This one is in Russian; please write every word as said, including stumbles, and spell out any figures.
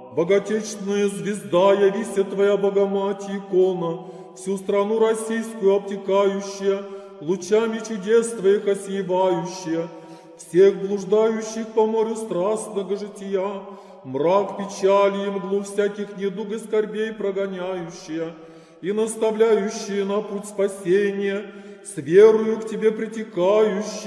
Боготечная звезда, явися Твоя Богомать икона, всю страну российскую обтекающая, лучами чудес Твоих осиевающая, всех блуждающих по морю страстного жития, мрак печали и мглу всяких недуг и скорбей прогоняющая, и наставляющая на путь спасения, с верою к Тебе притекающая,